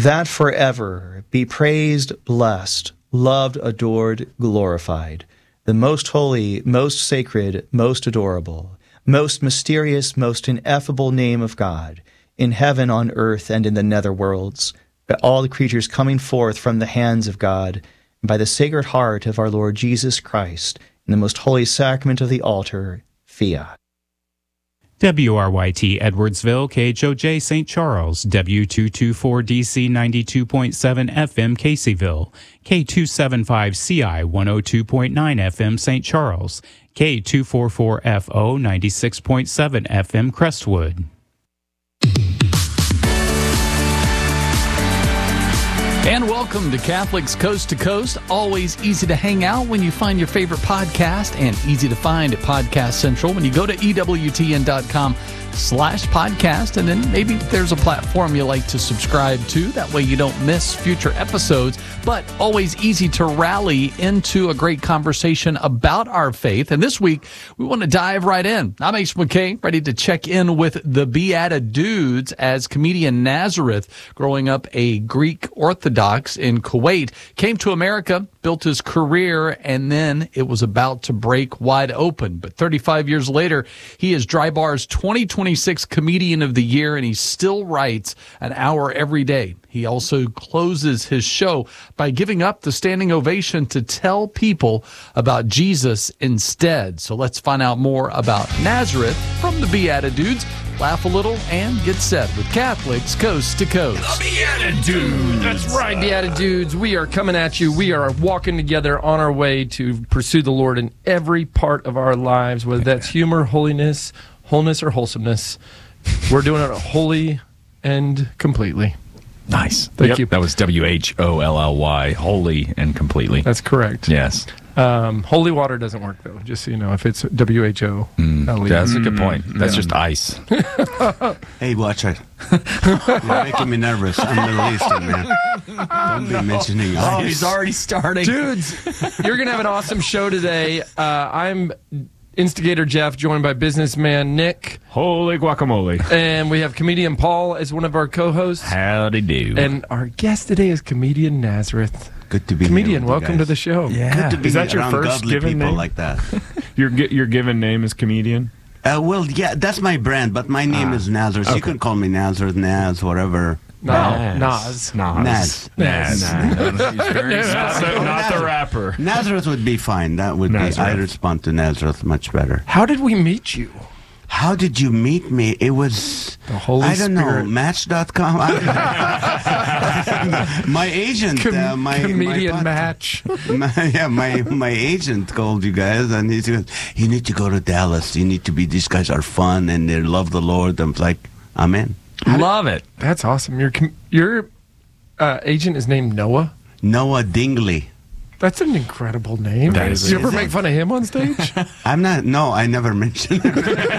that forever be praised, blessed, loved, adored, glorified, the most holy, most sacred, most adorable, most mysterious, most ineffable name of God, in heaven, on earth, and in the netherworlds, by all the creatures coming forth from the hands of God, and by the sacred heart of our Lord Jesus Christ, in the most holy sacrament of the altar, fiat. WRYT Edwardsville, KHOJ St. Charles, W224DC 92.7 FM Caseyville, K275CI 102.9 FM St. Charles, K244FO 96.7 FM Crestwood. And welcome to Catholics Coast to Coast. Always easy to hang out when you find your favorite podcast, and easy to find at Podcast Central when you go to EWTN.com/podcast, and then maybe there's a platform you like to subscribe to. That way you don't miss future episodes, but always easy to rally into a great conversation about our faith. And this week, we want to dive right in. I'm H. McKay, ready to check in with the Beatitudes as comedian Nazareth, growing up a Greek Orthodox in Kuwait, came to America, built his career, and then it was about to break wide open. But 35 years later, he is Dry Bar's 2026 Comedian of the Year, and he still writes an hour every day. He also closes his show by giving up the standing ovation to tell people about Jesus instead. So let's find out more about Nazareth from the Beatitudes, laugh a little, and get set with Catholics Coast to Coast. The Beatitudes! That's right, Beatitudes. We are coming at you. We are walking together on our way to pursue the Lord in every part of our lives, whether that's humor, holiness, wholeness, or wholesomeness. We're doing it wholly and completely. Nice. Thank you. That was WHOLLY, wholly and completely. That's correct. Yes. Holy water doesn't work, though, just so you know, if it's WHO. That's a good point. That's just ice. Hey, watch it. You're making me nervous. I'm Middle Eastern, man. Don't be mentioning ice. Oh, he's already starting. Dudes, you're going to have an awesome show today. I'm Instigator Jeff, joined by businessman Nick. Holy guacamole. And we have comedian Paul as one of our co-hosts. Howdy do. And our guest today is comedian Nazareth. Good to be comedian, here. Welcome to the show. Good to be Is that your around first godly given people name? like that. Your given name is comedian? Well, yeah, that's my brand, but my name is Nazareth. Okay. You can call me Nazareth, Naz, whatever. Nas. Naz. He's very Not the rapper. Nazareth would be fine. That would Nazareth. be. I respond to Nazareth much better. How did we meet you? How did you meet me? It was, The Holy I don't Spirit. know, Match.com. My agent, Comedian Match. my agent called you guys, and he said, "You need to go to Dallas. You need to be. These guys are fun, and they love the Lord." I'm like, I'm in. Love it. That's awesome. Your agent is named Noah. Noah Dingley. That's an incredible name. That Did is you ever Is make it? fun of him on stage? I'm not. No, I never mentioned him.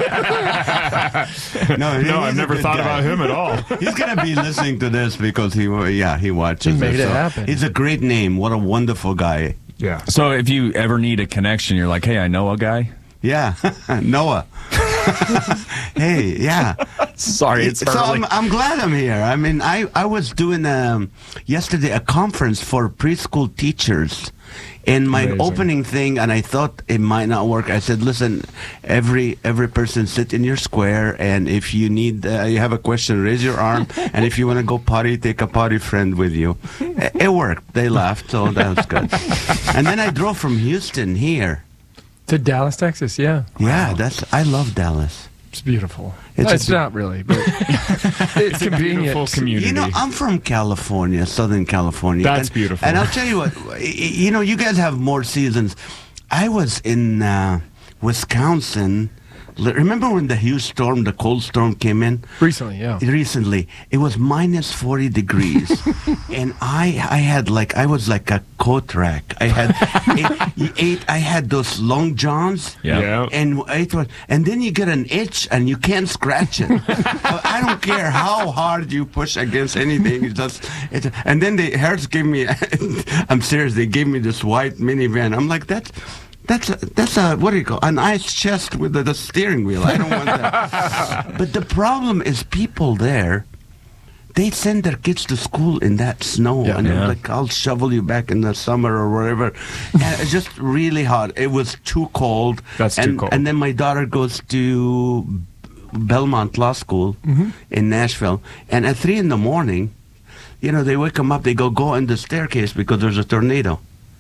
No, he's I've a never good thought guy. about him at all. He's gonna be listening to this because he watches. He made it so happen. He's a great name. What a wonderful guy. Yeah. So if you ever need a connection, you're like, hey, I know a guy. Yeah, Noah. Hey, yeah. Sorry, it's So early. I'm glad I'm here. I mean, I was doing yesterday a conference for preschool teachers. In my Amazing. opening thing, and I thought it might not work. I said, "Listen, every person sit in your square, and if you need, you have a question, raise your arm, and if you want to go potty, take a potty friend with you." It worked. They laughed, so that was good. And then I drove from Houston here. To Dallas, Texas, yeah. Yeah, I love Dallas. It's beautiful. It's It's not really, but it's convenient. Beautiful community. You know, I'm from California, Southern California. That's beautiful. And I'll tell you what, you know, you guys have more seasons. I was in Wisconsin. Remember when the huge storm, the cold storm came in? Recently, yeah. Recently. It was minus 40 degrees. And I was like a coat rack. I had I had those long johns. Yeah. And then you get an itch and you can't scratch it. I don't care how hard you push against anything. And then the Hertz gave me, I'm serious, they gave me this white minivan. I'm like, that's a what do you call an ice chest with the steering wheel. I don't want that. But the problem is people there, they send their kids to school in that snow, and they're like, I'll shovel you back in the summer or whatever. And it's just really hot. It was too cold. That's too cold. And then my daughter goes to Belmont Law School in Nashville, and at 3 a.m, they wake them up. They go in the staircase because there's a tornado.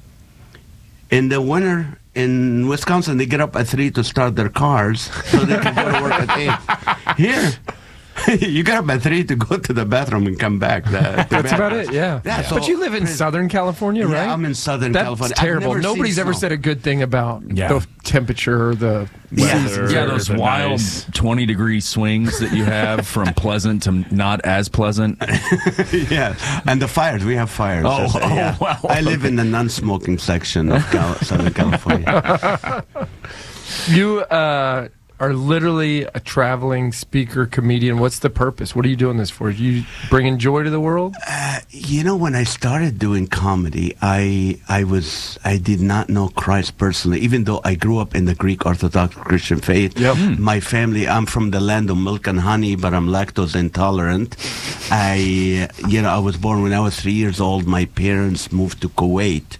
In the winter in Wisconsin, they get up at 3 to start their cars so they can go to work at 8. Here, you get up at 3 to go to the bathroom and come back. That's about it, yeah. So but you live in Southern California, right? Yeah, I'm in Southern That's California. terrible. I've never Nobody's seen ever snow. said a good thing about the temperature, the weather. Yeah, those the wild nice- 20-degree swings that you have from pleasant to not as pleasant. Yeah, and the fires. We have fires. Wow. I live in the non-smoking section of Southern California. You are literally a traveling speaker, comedian. What's the purpose? What are you doing this for? You bringing joy to the world? When I started doing comedy, I did not know Christ personally, even though I grew up in the Greek Orthodox Christian faith. My family, I'm from the land of milk and honey, but I'm lactose intolerant. I was born when I was 3 years old. My parents moved to Kuwait.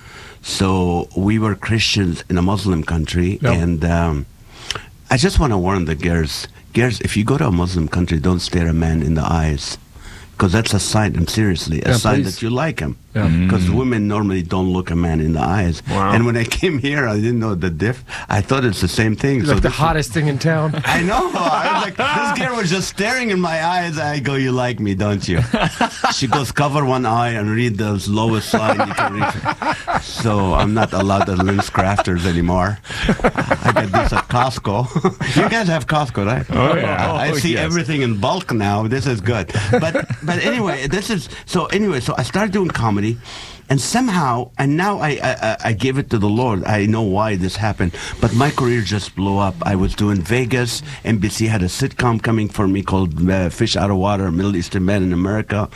So we were Christians in a Muslim country, and I just want to warn the girls, if you go to a Muslim country, don't stare a man in the eyes, because that's a sign, and seriously, a sign that you like him. Because women normally don't look a man in the eyes. Wow. And when I came here, I didn't know the diff. I thought it's the same thing. You're like the hottest thing in town. I know. I was like, this girl was just staring in my eyes. I go, you like me, don't you? She goes, cover one eye and read the lowest line you can read. So I'm not allowed at Lens Crafters anymore. I get this at Costco. You guys have Costco, right? Oh, yeah. I see everything in bulk now. This is good. But anyway, so I started doing comedy. And somehow, and now I gave it to the Lord. I know why this happened, but my career just blew up. I was doing Vegas. NBC had a sitcom coming for me called Fish Out of Water, Middle Eastern Man in America.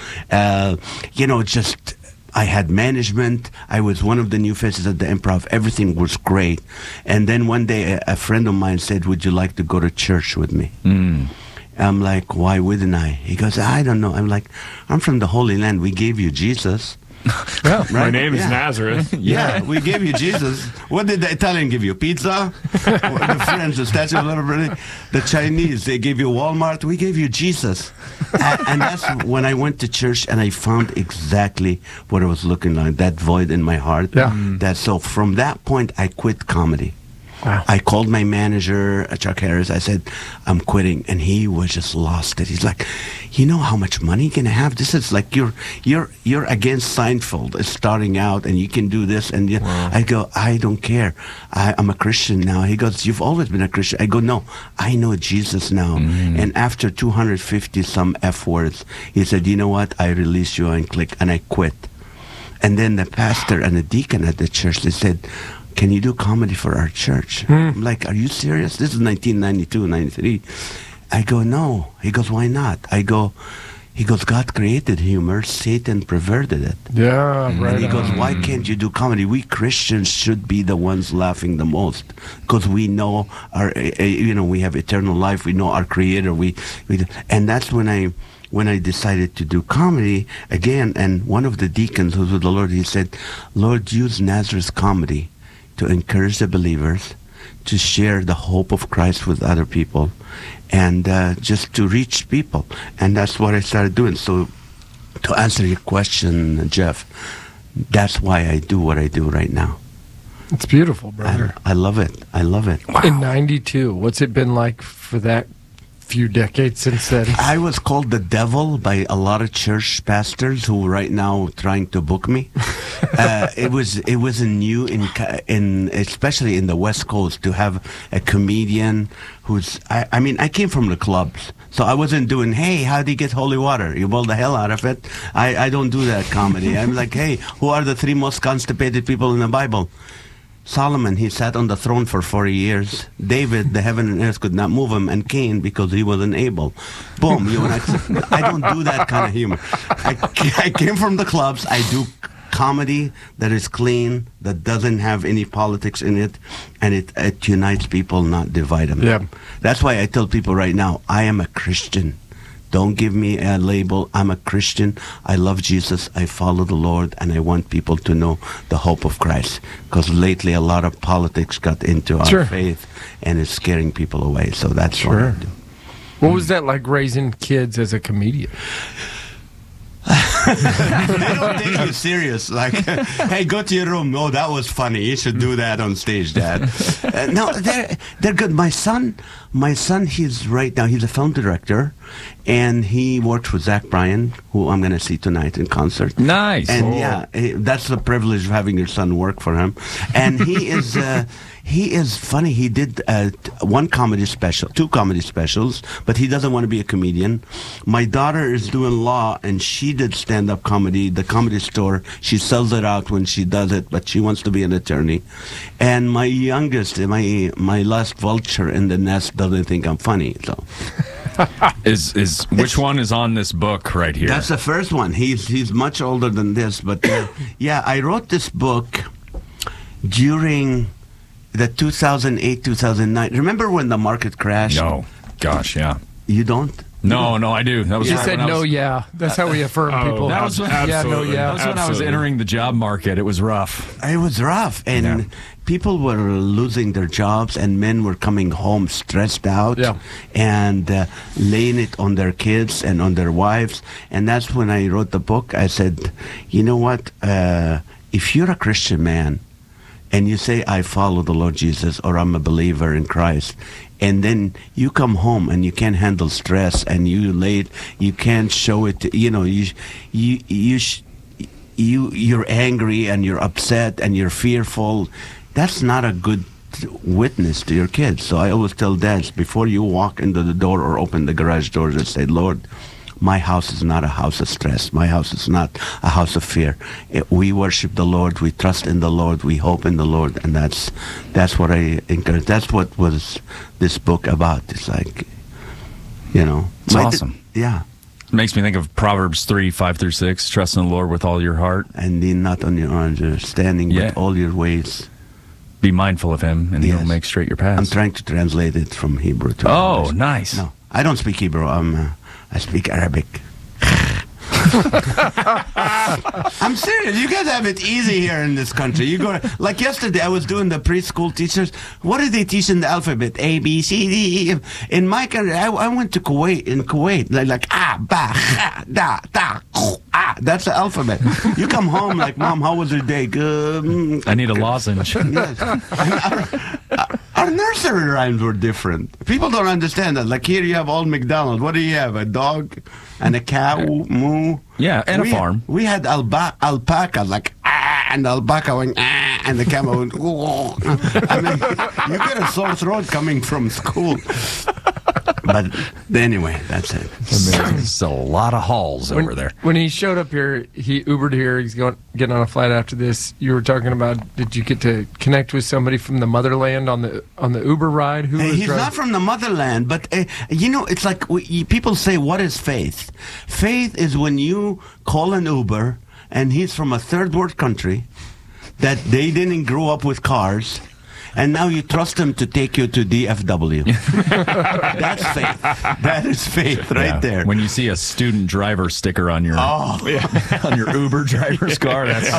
I had management. I was one of the new faces at the Improv. Everything was great. And then one day, a friend of mine said, would you like to go to church with me? I'm like, why wouldn't I? He goes, I don't know. I'm like, I'm from the Holy Land. We gave you Jesus. Yeah, my name is Nazareth. Yeah, we gave you Jesus. What did the Italian give you? Pizza? The French, the Statue of Liberty? The Chinese, they gave you Walmart. We gave you Jesus. And that's when I went to church and I found exactly what I was looking like, that void in my heart. So from that point, I quit comedy. Wow. I called my manager, Chuck Harris. I said, I'm quitting. And he was just lost it. He's like, you know how much money you're going to have? This is like you're against Seinfeld. It's starting out and you can do this. And I go, I don't care. I'm a Christian now. He goes, you've always been a Christian. I go, no, I know Jesus now. And after 250 some F words, he said, you know what? I release you and click. And I quit. And then the pastor and the deacon at the church, they said, can you do comedy for our church? I'm like, are you serious? This is 1992, 93. I go, no. He goes, why not? He goes, God created humor. Satan perverted it. Yeah, right. And he goes, why can't you do comedy? We Christians should be the ones laughing the most because we know we have eternal life. We know our Creator. And that's when I decided to do comedy again. And one of the deacons who was with the Lord, he said, Lord, use Nazareth comedy to encourage the believers, to share the hope of Christ with other people, and just to reach people. And that's what I started doing. So to answer your question, Jeff, that's why I do what I do right now. It's beautiful, brother. I love it. I love it. In 92, what's it been like for that few decades since then? I was called the devil by a lot of church pastors who right now trying to book me. It was new in especially in the West Coast to have a comedian who's I came from the clubs. So I wasn't doing, hey, how do you get holy water? You boil the hell out of it. I don't do that comedy. I'm like, hey, who are the 3 most constipated people in the Bible? Solomon, he sat on the throne for 40 years. David, the heaven and earth could not move him. And Cain, because he wasn't able. Boom. I don't do that kind of humor. I came from the clubs. I do comedy that is clean, that doesn't have any politics in it, and it unites people, not divide them. Yeah. That's why I tell people right now, I am a Christian. Don't give me a label. I'm a Christian. I love Jesus. I follow the Lord, and I want people to know the hope of Christ. Because lately a lot of politics got into our faith, and it's scaring people away. So that's what I do. What was that like raising kids as a comedian? They don't take you serious. Like, hey, go to your room. Oh, that was funny. You should do that on stage, Dad. No, they're good. My son, he's right now. He's a film director, and he worked with Zach Bryan, who I'm going to see tonight in concert. Nice. And that's the privilege of having your son work for him. And he is. He is funny. He did two comedy specials, but he doesn't want to be a comedian. My daughter is doing law, and she did stand-up comedy, the Comedy Store. She sells it out when she does it, but she wants to be an attorney. And my youngest, my last vulture in the nest, doesn't think I'm funny. So, which one is on this book right here? That's the first one. He's much older than this, but I wrote this book during the 2008-2009. Remember when the market crashed? No. Gosh, yeah. You don't? No, I do. That was You said no, yeah. That's how we affirm people. That was when, yeah, no, yeah. That was when I was entering the job market. It was rough. It was rough. And people were losing their jobs, and men were coming home stressed out and laying it on their kids and on their wives. And that's when I wrote the book. I said, you know what? If you're a Christian man, and you say, I follow the Lord Jesus, or I'm a believer in Christ, and then you come home and you can't handle stress, and you can't show it, you're angry and you're upset and you're fearful, that's not a good witness to your kids. So I always tell dads, before you walk into the door or open the garage doors, and say, Lord, my house is not a house of stress. My house is not a house of fear. We worship the Lord. We trust in the Lord. We hope in the Lord. And that's what I encourage. That's what was this book about. It's like, It's awesome. Yeah. It makes me think of Proverbs 3:5-6. Trust in the Lord with all your heart. And lean not on your understanding, but all your ways. Be mindful of him, and he'll make straight your paths. I'm trying to translate it from Hebrew to English. Nice. No, I don't speak Hebrew. I speak Arabic. I'm serious. You guys have it easy here in this country. You go like yesterday. I was doing the preschool teachers. What did they teach in the alphabet? A, B, C, D, E. In my country, I went to Kuwait. In Kuwait, like ba, ha, da, da, ah. That's the alphabet. You come home like, Mom, how was your day? Good. I need a lozenge. Yes. Our nursery rhymes were different. People don't understand that. Like here, you have Old MacDonald. What do you have? A dog and a cow, moo. Yeah, and a farm. We had alpaca, like and the alpaca went and the camel went. I mean, you get a sore throat coming from school. But anyway, that's it. There's a lot of halls over there. When he showed up here, he Ubered here. He's getting on a flight after this. You were talking about, did you get to connect with somebody from the motherland on the Uber ride? He's not from the motherland, but it's like people say, what is faith? Faith is when you call an Uber, and he's from a third world country that they didn't grow up with cars. And now you trust him to take you to DFW. That's faith. That is faith right there. When you see a student driver sticker on your on your Uber driver's car, that's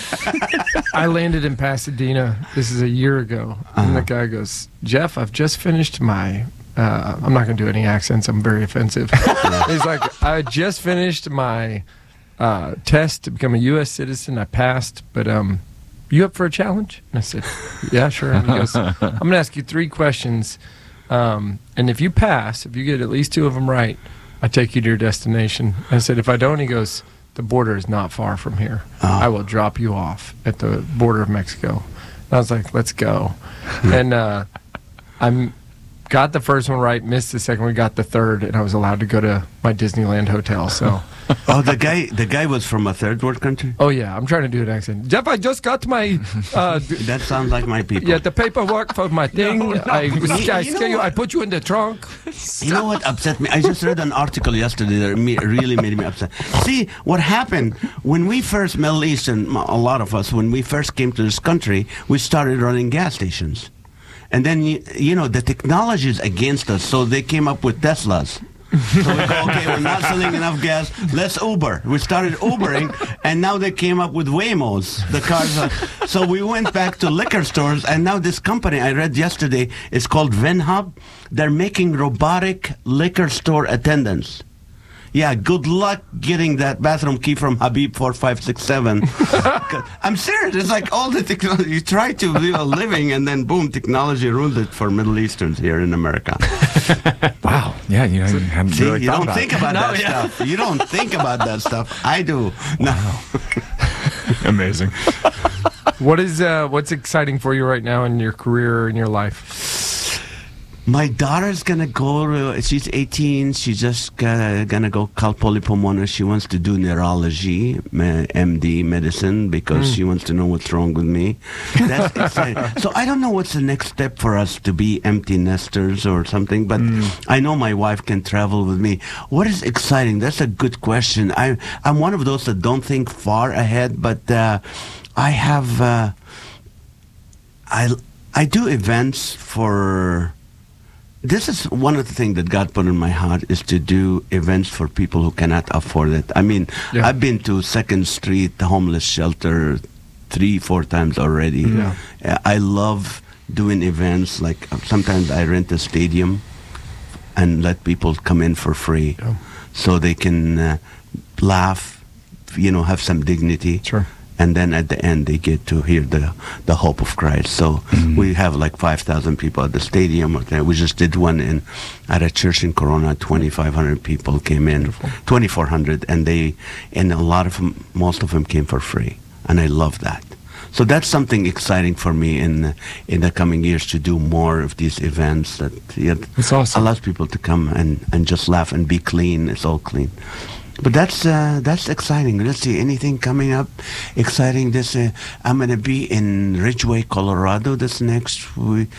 I landed in Pasadena. This is a year ago, and the guy goes, "Jeff, I've just finished my." I'm not going to do any accents. I'm very offensive. He's like, "I just finished my test to become a U.S. citizen. I passed, but you up for a challenge?" And I said, "Yeah, sure." And he goes, "I'm going to ask you 3 questions, and if you pass, if you get at least 2 of them right, I take you to your destination." And I said, "If I don't," he goes, "the border is not far from here. I will drop you off at the border of Mexico." And I was like, "Let's go." And I'm got the first one right, missed the second one, got the third, and I was allowed to go to my Disneyland hotel. So, the guy was from a third world country? Oh yeah, I'm trying to do an accent. Jeff, I just got my. That sounds like my people. Yeah, the paperwork for my thing. I put you in the trunk. You know what upset me? I just read an article yesterday that really made me upset. See, what happened when we first, Middle Eastern, a lot of us, when we first came to this country, we started running gas stations. And then, the technology is against us, so they came up with Teslas. So we go, okay, we're not selling enough gas. Let's Uber. We started Ubering, and now they came up with Waymos. The cars so we went back to liquor stores, and now this company I read yesterday is called VinHub. They're making robotic liquor store attendants. Yeah, good luck getting that bathroom key from Habib 4567. I'm serious. It's like all the technology. You try to live a living, and then boom, technology ruined it for Middle Easterns here in America. Wow. Yeah, you haven't See, really you thought don't think about that yeah. stuff. You don't think about that stuff. I do. Wow. Amazing. What's exciting for you right now in your career, in your life? My daughter's gonna go. She's 18. She's just gonna go Cal Poly Pomona. She wants to do neurology, MD medicine, because she wants to know what's wrong with me. That's exciting. So I don't know what's the next step for us to be empty nesters or something. But I know my wife can travel with me. What is exciting? That's a good question. I'm one of those that don't think far ahead, but I have. I do events for. This is one of the things that God put in my heart, is to do events for people who cannot afford it. I mean, I've been to 2nd Street, the homeless shelter, 3-4 times already. Yeah. I love doing events. Like sometimes I rent a stadium and let people come in for free, so they can laugh, have some dignity. Sure. And then at the end, they get to hear the hope of Christ. So we have like 5,000 people at the stadium. We just did one at a church in Corona. 2,500 people came in, 2,400, and a lot of them, most of them came for free, and I love that. So that's something exciting for me in the coming years, to do more of these events that That's awesome. allows people to come and just laugh and be clean. It's all clean. But that's exciting. Let's see, anything coming up exciting? I'm going to be in Ridgeway, Colorado this next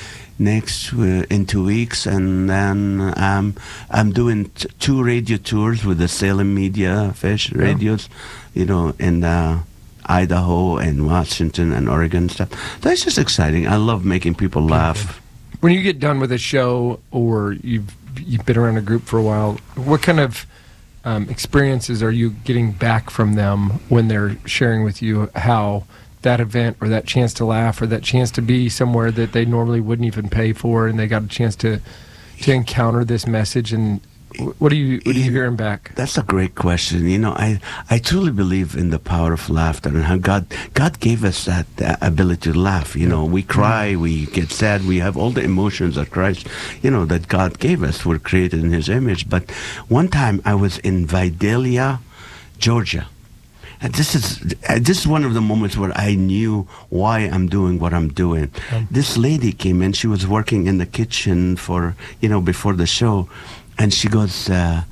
in 2 weeks, and then I'm doing 2 radio tours with the Salem Media Fish radios, in Idaho and Washington and Oregon and stuff. That's just exciting. I love making people laugh. When you get done with a show, or you've been around a group for a while, what kind of experiences are you getting back from them when they're sharing with you how that event, or that chance to laugh, or that chance to be somewhere that they normally wouldn't even pay for, and they got a chance to encounter this message? And what are you hearing back? That's a great question. I truly believe in the power of laughter, and how God gave us that ability to laugh. We cry, we get sad, we have all the emotions that Christ, that God gave us. We're created in His image. But one time I was in Vidalia, Georgia. And this is one of the moments where I knew why I'm doing what I'm doing. This lady came in. She was working in the kitchen for, before the show. And she goes,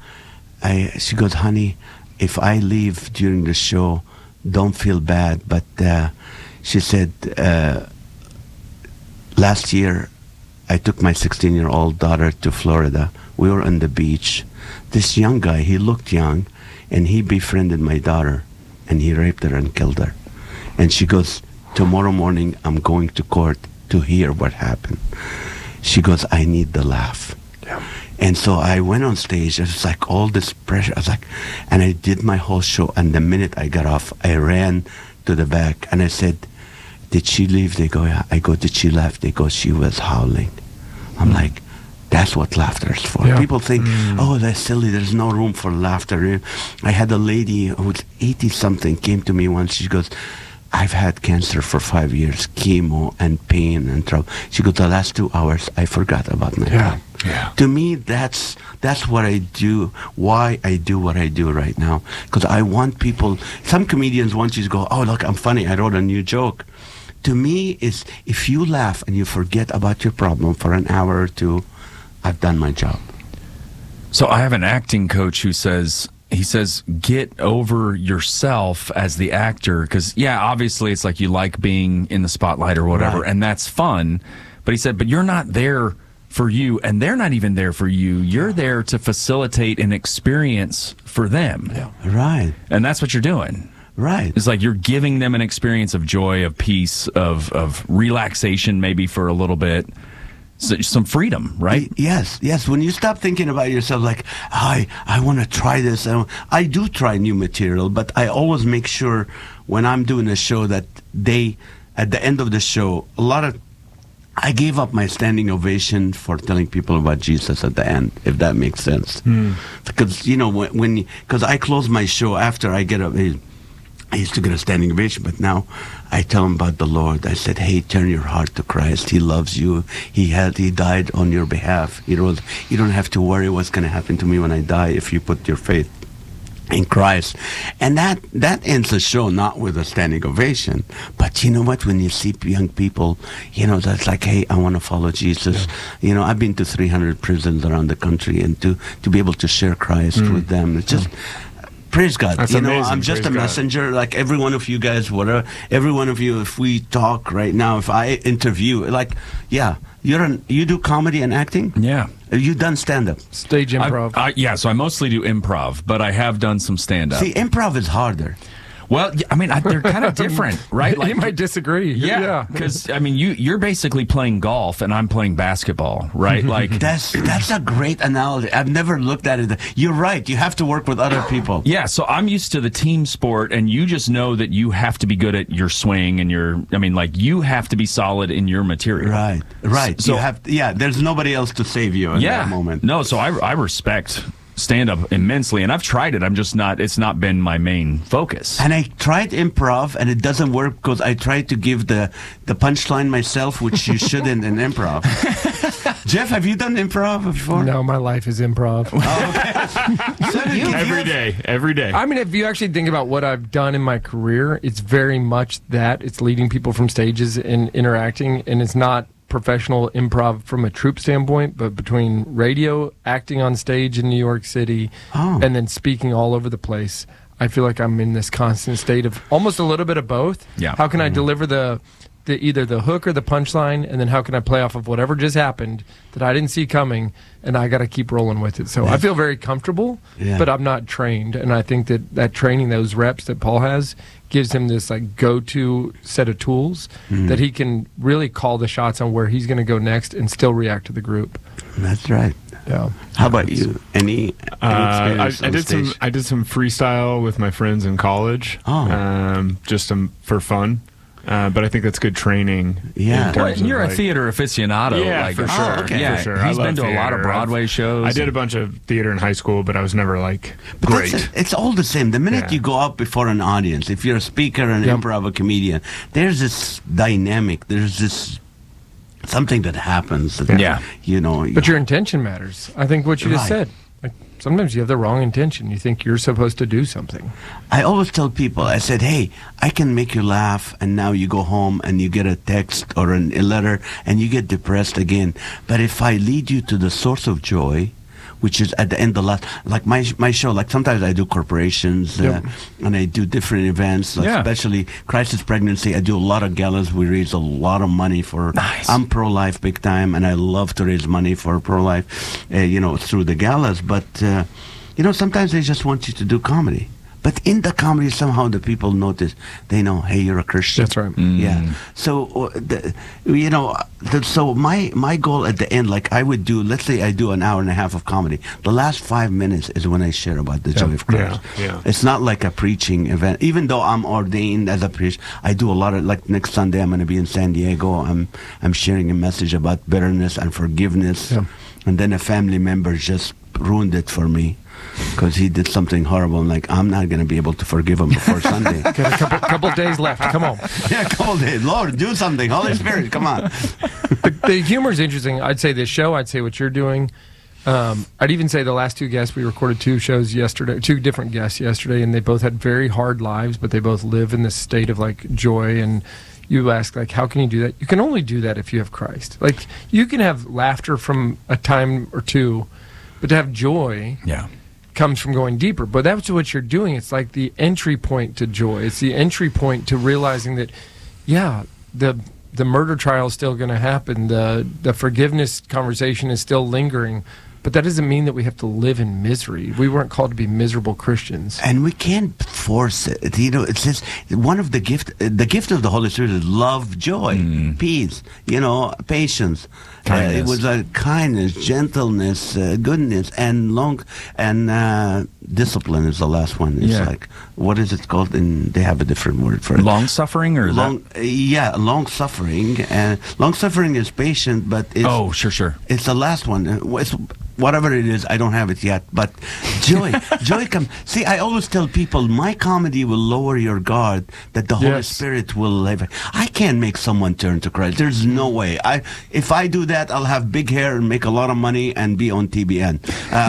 honey, if I leave during the show, don't feel bad. But she said, last year, I took my 16-year-old daughter to Florida. We were on the beach. This young guy, he looked young, and he befriended my daughter, and he raped her and killed her. And she goes, tomorrow morning, I'm going to court to hear what happened. She goes, I need the laugh. Yeah. And so I went on stage. It was like all this pressure. I was like, and I did my whole show. And the minute I got off, I ran to the back and I said, did she leave? They go, yeah. I go, did she laugh? They go, she was howling. I'm like, that's what laughter is for. Yeah. People think, oh, that's silly. There's no room for laughter. I had a lady who's 80-something came to me once. She goes, I've had cancer for 5 years, chemo and pain and trouble. She goes, the last 2 hours, I forgot about my pain. Yeah. To me, that's what I do, why I do what I do right now. Because I want people, some comedians want you to go, oh, look, I'm funny, I wrote a new joke. To me, is if you laugh and you forget about your problem for an hour or two, I've done my job. So I have an acting coach who says, get over yourself as the actor. Because, obviously it's like you like being in the spotlight or whatever, and that's fun. But he said, but you're not there for you, and they're not even there for you. You're there to facilitate an experience for them. Yeah. Right. And that's what you're doing. Right. It's like you're giving them an experience of joy, of peace, of relaxation maybe for a little bit. some freedom, right? Yes. When you stop thinking about yourself like, I want to try this. I do try new material, but I always make sure when I'm doing a show that at the end of the show, I gave up my standing ovation for telling people about Jesus at the end, if that makes sense. Because, because I close my show after I get up. I used to get a standing ovation, but now I tell them about the Lord. I said, hey, turn your heart to Christ. He loves you. He died on your behalf. You don't have to worry what's going to happen to me when I die if you put your faith in Christ. And that ends the show not with a standing ovation, but you know what, when you see young people, that's like, hey, I want to follow Jesus. I've been to 300 prisons around the country, and to be able to share Christ with them, it's just praise God. That's amazing. I'm just Praise a messenger, like every one of you guys, whatever, every one of you. If we talk right now, if I interview, you do comedy and acting? Yeah. You done stand-up? Stage improv. So I mostly do improv, but I have done some stand-up. See, improv is harder. Well, I mean, they're kind of different, right? You might disagree. Yeah, because I mean, you're basically playing golf, and I'm playing basketball, right? Like that's a great analogy. I've never looked at it. You're right. You have to work with other people. Yeah, so I'm used to the team sport, and you just know that you have to be good at your swing and you have to be solid in your material. Right. So there's nobody else to save you in that moment. No, so I respect stand-up immensely, and I've tried it. It's not been my main focus. And I tried improv, and it doesn't work because I tried to give the punchline myself, which you shouldn't in improv. Jeff, have you done improv before? No, my life is improv. Every day. I mean, if you actually think about what I've done in my career, it's very much that. It's leading people from stages and interacting, and it's not professional improv from a troupe standpoint, but between radio, acting on stage in New York City, and then speaking all over the place, I feel like I'm in this constant state of almost a little bit of both. Yeah. How can I deliver the either the hook or the punchline, and then how can I play off of whatever just happened that I didn't see coming, and I got to keep rolling with it. So I feel very comfortable, but I'm not trained, and I think that training, those reps that Paul has, gives him this like go-to set of tools that he can really call the shots on where he's going to go next and still react to the group. That's right. Yeah. How about you? Any experience I did some freestyle with my friends in college. Just for fun. But I think that's good training. Yeah. Well, you're a theater aficionado. Yeah, for sure. Yeah, for sure. He's been to a lot of Broadway shows. I did a bunch of theater in high school, but I was never great. It's all the same. The minute you go out before an audience, if you're a speaker, an improv, a comedian, there's this dynamic. There's this something that happens. That, But your intention matters. I think what you just said. Like, sometimes you have the wrong intention. You think you're supposed to do something. I always tell people, I said, hey, I can make you laugh, and now you go home and you get a text or a letter and you get depressed again. But if I lead you to the source of joy, which is at the end of like my show, like sometimes I do corporations and I do different events, especially Crisis Pregnancy. I do a lot of galas. We raise a lot of money for, I'm pro-life big time, and I love to raise money for pro-life, through the galas. But, sometimes they just want you to do comedy. But in the comedy, somehow the people notice. They know, hey, you're a Christian. That's right. Yeah. So, so my goal at the end, like I would do, let's say I do an hour and a half of comedy. The last 5 minutes is when I share about the joy of Christ. Yeah. It's not like a preaching event. Even though I'm ordained as a priest, I do a lot of, like next Sunday I'm going to be in San Diego. I'm sharing a message about bitterness and forgiveness. Yeah. And then a family member just ruined it for me, because he did something horrible. I'm like, I'm not going to be able to forgive him before Sunday. Got a couple days left. Come on. Yeah, a couple days. Lord, do something. Holy Spirit, come on. The humor is interesting. I'd say this show. I'd say what you're doing. I'd even say the last two guests, we recorded two different guests yesterday, and they both had very hard lives, but they both live in this state of like joy. And you ask, like, how can you do that? You can only do that if you have Christ. Like, you can have laughter from a time or two, but to have joy comes from going deeper. But that's what you're doing. It's like the entry point to joy. It's the entry point to realizing that, the murder trial is still going to happen. The forgiveness conversation is still lingering. But that doesn't mean that we have to live in misery. We weren't called to be miserable Christians. And we can't force it. You know, it's just one of the gift of the Holy Spirit is love, joy, peace, patience. It was kindness, gentleness, goodness, and discipline is the last one. It's like, what is it called? And they have a different word for it. Long suffering or long suffering. And long suffering is patient, but it's, sure. It's the last one. It's, whatever it is, I don't have it yet. But joy comes. See, I always tell people, my comedy will lower your guard, that the Holy Spirit will live. I can't make someone turn to Christ. There's no way. If I do that, I'll have big hair and make a lot of money and be on TBN.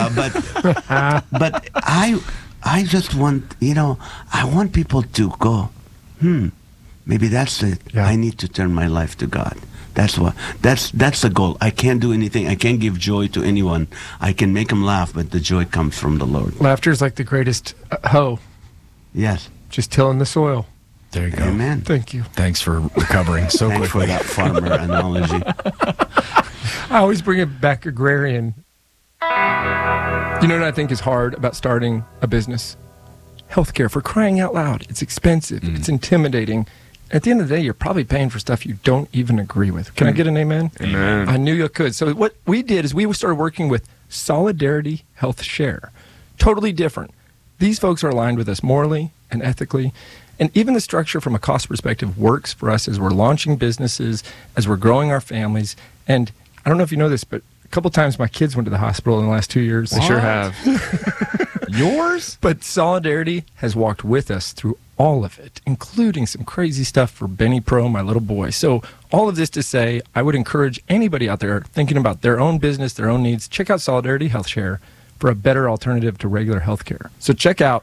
But I just want, I want people to go, maybe that's it. Yeah. I need to turn my life to God. That's the goal. I can't do anything. I can't give joy to anyone. I can make them laugh, but the joy comes from the Lord. Laughter is like the greatest hoe. Yes. Just tilling the soil. There you go. Amen. Thank you. Thanks for recovering so Thanks quickly. for that farmer analogy. I always bring it back agrarian. You know what I think is hard about starting a business? Healthcare, for crying out loud. It's expensive. It's intimidating. At the end of the day, you're probably paying for stuff you don't even agree with. Can I get an amen? Amen. I knew you could. So what we did is we started working with Solidarity Health Share. Totally different. These folks are aligned with us morally and ethically. And even the structure from a cost perspective works for us as we're launching businesses, as we're growing our families. And I don't know if you know this, but a couple times my kids went to the hospital in the last 2 years. They sure have. Yours? But Solidarity has walked with us through all of it, including some crazy stuff for Benny Pro, my little boy. So all of this to say, I would encourage anybody out there thinking about their own business, their own needs, check out Solidarity Health Share for a better alternative to regular health care. So check out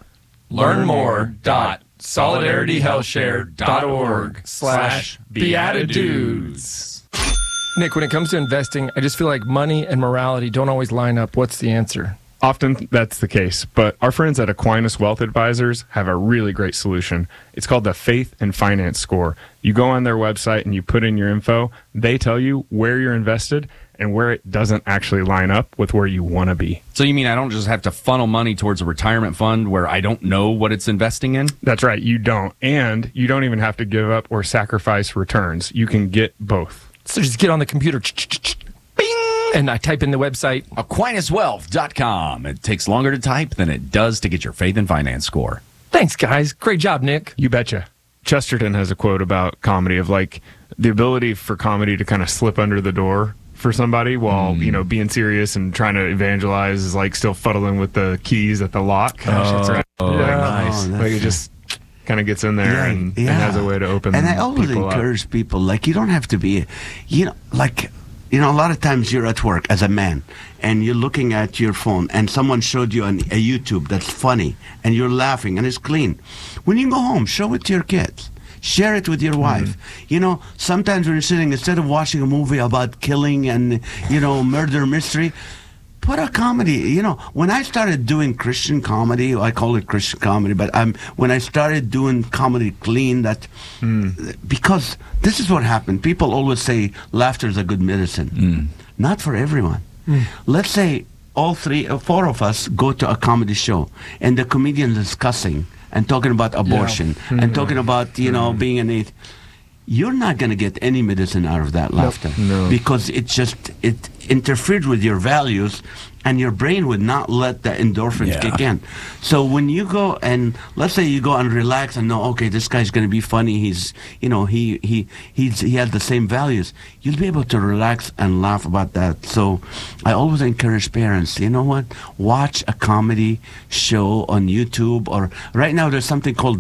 learnmore.solidarityhealthshare.org/beatitudes. Nick, when it comes to investing, I just feel like money and morality don't always line up. What's the answer? Often that's the case, but our friends at Aquinas Wealth Advisors have a really great solution. It's called the Faith and Finance Score. You go on their website and you put in your info. They tell you where you're invested and where it doesn't actually line up with where you want to be. So you mean I don't just have to funnel money towards a retirement fund where I don't know what it's investing in? That's right, you don't. And you don't even have to give up or sacrifice returns. You can get both. So just get on the computer, bing, and I type in the website. AquinasWealth.com. It takes longer to type than it does to get your Faith and Finance Score. Thanks, guys. Great job, Nick. You betcha. Chesterton has a quote about comedy of like the ability for comedy to kind of slip under the door for somebody while, being serious and trying to evangelize is like still fuddling with the keys at the lock. Nice. Like it just kind of gets in there and has a way to open and I always people encourage up. people, like, you don't have to be, a lot of times you're at work as a man and you're looking at your phone and someone showed you a YouTube that's funny and you're laughing and it's clean. When you go home, show it to your kids. Share it with your wife. Sometimes when you're sitting, instead of watching a movie about killing and, murder mystery, put a comedy. When I started doing Christian comedy, I call it Christian comedy, but when I started doing comedy clean, because this is what happened. People always say laughter is a good medicine. Not for everyone. Let's say all four of us go to a comedy show and the comedian is cussing and talking about abortion and talking about, being an atheist. You're not going to get any medicine out of that laughter because it interfered with your values and your brain would not let the endorphins kick in. So when you go and let's say you go and relax and know, okay, this guy's going to be funny. He's, he has the same values. You'll be able to relax and laugh about that. So I always encourage parents, watch a comedy show on YouTube or right now there's something called